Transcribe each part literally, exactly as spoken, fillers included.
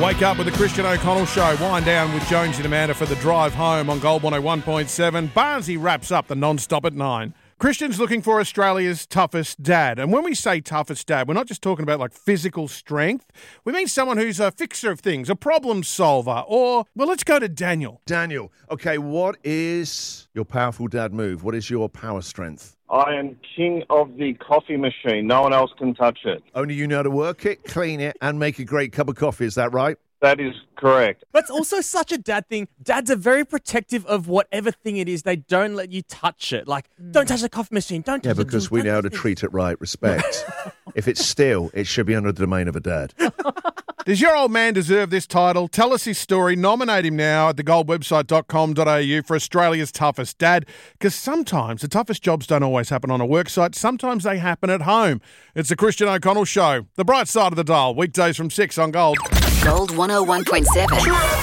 Wake up with the Christian O'Connell Show. Wind down with Jones and Amanda for the drive home on Gold one oh one point seven. Barnesy wraps up the non-stop at nine. Christian's looking for Australia's toughest dad. And when we say toughest dad, we're not just talking about like physical strength. We mean someone who's a fixer of things, a problem solver, or, well, let's go to Daniel. Daniel, okay, what is your powerful dad move? What is your power strength? I am king of the coffee machine. No one else can touch it. Only you know how to work it, clean it, and make a great cup of coffee. Is that right? That is correct. That's also such a dad thing. Dads are very protective of whatever thing it is. They don't let you touch it. Like, don't touch the coffee machine. Don't touch Yeah, the because thing, we don't know how touch to this. treat it right. Respect. If it's steel, it should be under the domain of a dad. Does your old man deserve this title? Tell us his story. Nominate him now at the gold website dot com dot a u for Australia's toughest dad. Because sometimes the toughest jobs don't always happen on a work site. Sometimes they happen at home. It's the Christian O'Connell Show. The bright side of the dial. Weekdays from six on Gold. Gold one oh one point seven.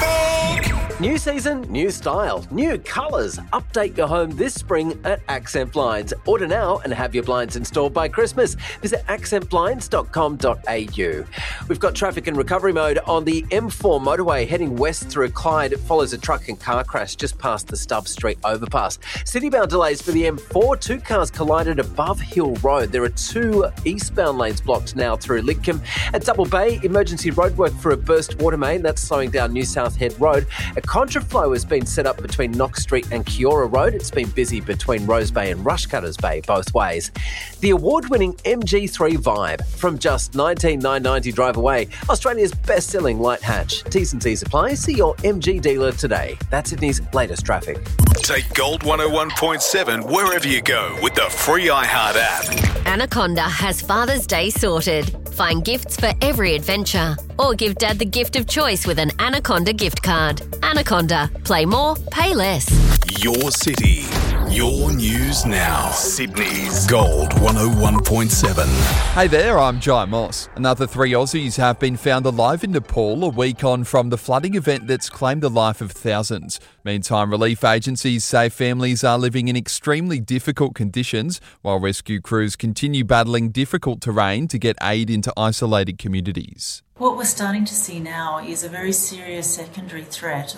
New season, new style, new colours. Update your home this spring at Accent Blinds. Order now and have your blinds installed by Christmas. Visit accent blinds dot com dot a u. We've got traffic in recovery mode on the M four motorway heading west through Clyde. It follows a truck and car crash just past the Stubbs Street overpass. Citybound delays for the M four. Two cars collided above Hill Road. There are two eastbound lanes blocked now through Lidcombe. At Double Bay, emergency roadwork for a burst water main. That's slowing down New South Head Road. A contraflow has been set up between Knox Street and Kiora Road. It's been busy between Rose Bay and Rushcutters Bay both ways. The award-winning M G three Vibe from just nineteen thousand nine hundred ninety drive away. Australia's best-selling light hatch. T's and C's apply. See your M G dealer today. That's Sydney's latest traffic. Take Gold one oh one point seven wherever you go with the free iHeart app. Anaconda has Father's Day sorted. Find gifts for every adventure. Or give Dad the gift of choice with an Anaconda gift card. Anaconda. Play more, pay less. Your city, your news now. Sydney's Gold one oh one point seven. Hey there, I'm Jai Moss. Another three Aussies have been found alive in Nepal a week on from the flooding event that's claimed the life of thousands. Meantime, relief agencies say families are living in extremely difficult conditions while rescue crews continue battling difficult terrain to get aid into isolated communities. What we're starting to see now is a very serious secondary threat